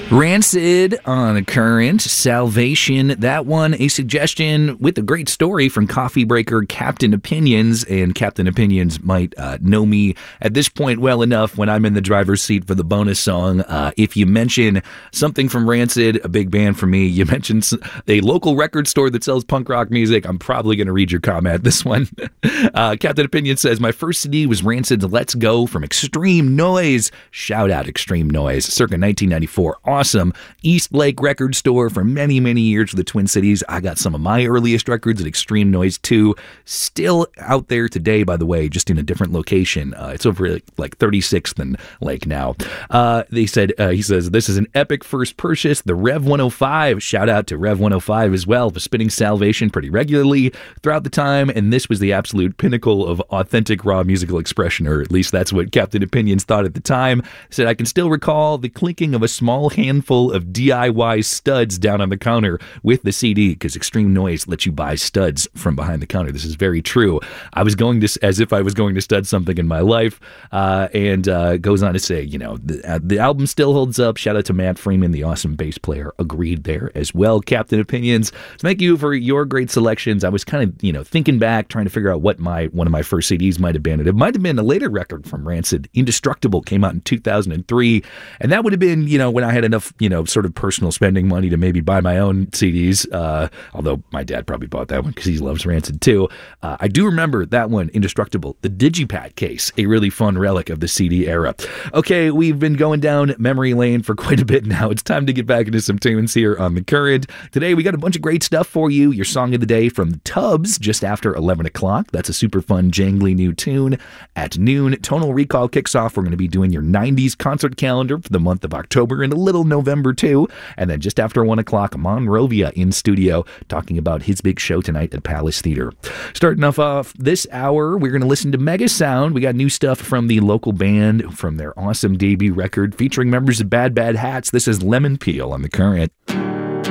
Rancid on Current, Salvation, that one a suggestion with a great story from coffee breaker Captain Opinions, and Captain Opinions might know me at this point well enough when I'm in the driver's seat for the bonus song. If you mention something from Rancid, a big band for me, you mention a local record store that sells punk rock music, I'm probably going to read your comment. This one, Captain Opinions says, my first CD was Rancid's Let's Go from Extreme Noise. Shout out Extreme Noise, circa 1994. Awesome. East Lake Record Store for many, many years for the Twin Cities. I got some of my earliest records at Extreme Noise too. Still out there today, by the way, just in a different location. It's over like 36th and Lake now. He says, this is an epic first purchase. The Rev 105. Shout out to Rev 105 as well for spinning Salvation pretty regularly throughout the time. And this was the absolute pinnacle of authentic raw musical expression, or at least that's what Captain Opinions thought at the time. Said, I can still recall the clinking of a small handful of DIY studs down on the counter with the CD, because Extreme Noise lets you buy studs from behind the counter. This is very true. I was going to, as if I was going to stud something in my life, and goes on to say, you know, the album still holds up. Shout out to Matt Freeman, the awesome bass player, agreed there as well. Captain Opinions, so thank you for your great selections. I was kind of, you know, thinking back, trying to figure out what one of my first CDs might have been. And it might have been a later record from Rancid. Indestructible came out in 2003, and that would have been, you know, when I had enough, you know, sort of personal spending money to maybe buy my own CDs, although my dad probably bought that one because he loves Rancid too. I do remember that one, Indestructible, the Digipack case, a really fun relic of the CD era. Okay, we've been going down memory lane for quite a bit now. It's time to get back into some tunes here on The Current. Today we got a bunch of great stuff for you. Your song of the day from the Tubs just after 11 o'clock. That's a super fun, jangly new tune. At noon, Tonal Recall kicks off. We're going to be doing your 90s concert calendar for the month of October and a little November too. And then just after 1 o'clock, Monrovia in studio talking about his big show tonight at Palace Theater. Starting off this hour, we're going to listen to Mega Sound. We got new stuff from the local band from their awesome debut record featuring members of Bad Bad Hats. This is Lemon Peel on The Current.